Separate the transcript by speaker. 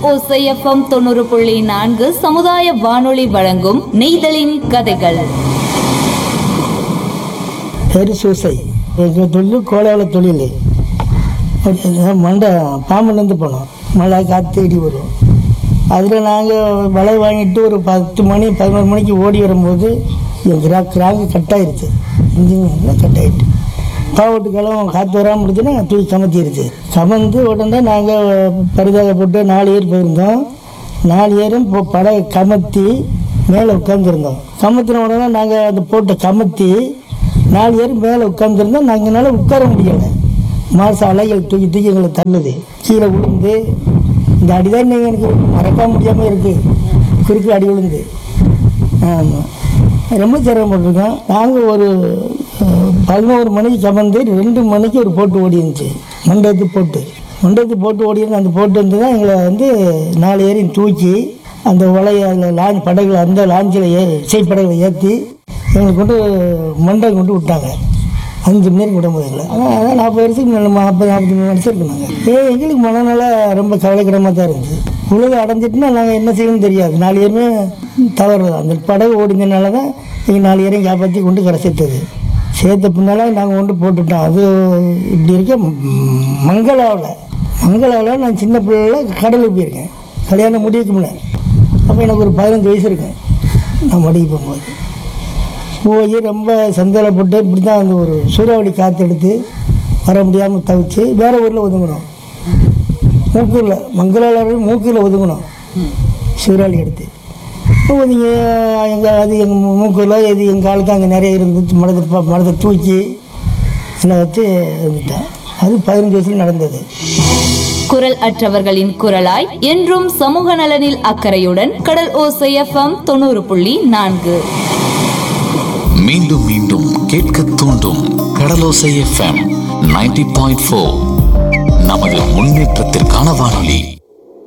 Speaker 1: ஓசை எஃப்எம் 90.4 சமுதாய வானொலி வழங்கும் நெய்தலின் கதைகள்.
Speaker 2: பேரு சூசை. எங்கள் தொழில் கோலாவில் தொழில். மண்டை பாம்புலேருந்து போனோம். மழை காற்று இடி வரும். அதில் நாங்கள் வலை வாங்கிட்டு ஒரு 10 மணி 11 மணிக்கு ஓடி வரும்போது என் கிராங்கு கட்டாயிருச்சு. இன்ஜின் கட்டாயிட்டு பாவட்டுக்கெல்லாம் காற்று வராமல் முடிச்சுன்னா தூக்கி கமத்திடுச்சு. கமந்து உடனே நாங்கள் பரிதாக போட்டு 4 ஏர் போயிருந்தோம். 4 ஏரும் படகை கமத்தி மேலே உட்காந்துருந்தோம். கமத்தின உடனே நாங்கள் அந்த போட்டை கமத்தி 4 ஏர் மேலே உட்காந்துருந்தோம். நாங்கள் என்னால் உட்கார முடியலை. மாசம் அலைகள் தூக்கி தூக்கி எங்களை தள்ளுது. கீழே விழுந்து இந்த அடிதான் நீங்கள் எனக்கு மறக்க முடியாமல் இருக்குது. குறுக்கு அடி விழுந்து. ஆமாம், ரொம்ப சிரமப்பட்டிருக்கோம். நாங்கள் ஒரு 11 மணிக்கு கமந்து 2 மணிக்கு ஒரு போட்டு ஓடி இருந்துச்சு. மண்டபத்து போட்டு ஓடி இருந்து அந்த போட்டு வந்து தான் எங்களை வந்து 4 ஏரையும் தூக்கி அந்த உலைய லாஞ்ச் படகுல அந்த லாஞ்சில் இசைப்படகுல ஏற்றி எங்களுக்கு கொண்டு மண்டபம் கொண்டு விட்டாங்க. 5 மணி நேரம் விட முடியல. ஆனால் 40 வருஷத்துக்கு 40-43 வருஷம் இருக்குனாங்க. எங்களுக்கு மனநல ரொம்ப கவலைக்கிடமாக தான் இருந்துச்சு. உலகம் அடைஞ்சிட்டுனா நாங்கள் என்ன செய்யணும்னு தெரியாது. 4 ஏருமே தவறு. அந்த படகு ஓடினதுனால தான் எங்கள் 4 ஏரையும் காப்பாற்றி கொண்டு கரை சேர்த்த பின்னால் நாங்கள் கொண்டு போட்டுட்டோம். அது இப்படி இருக்க மங்களாவில் நான் சின்ன பிள்ளைல கடலுக்கு போயிருக்கேன். கல்யாணம் முடிவுக்கு முன்னே. அப்போ எனக்கு ஒரு 15 வயசு இருக்கேன். நான் மடிக்கு போய் ரொம்ப சந்தோஷப்பட்டு இப்படி தான் அந்த ஒரு சூறாவளி காற்று எடுத்து வர முடியாமல் தவிச்சு வேறு ஊரில் ஒதுங்கணும். மூக்கூரில் மங்களாவில் மூக்கூரில் ஒதுங்கணும். சூறாவளி எடுத்து ஒதுங்க அது எங்கள் மூக்கூரில் எது எங்கள் ஆளுக்கு அங்கே நிறைய இருந்து மரத்தை தூக்கி எல்லாம் வச்சு இருந்துட்டேன். அது 15 வயசில் நடந்தது.
Speaker 1: குரல் அற்றவர்களின் குரலாய் என்றும் சமூக நலனில் அக்கறையுடன் கடல் ஓசை எஃப்எம் 90.4.
Speaker 3: மீண்டும் மீண்டும் கேட்க தூண்டும் கடலோசை எஃப்எம் 90.4. நமது முன்னேற்றத்திற்கான வானொலி.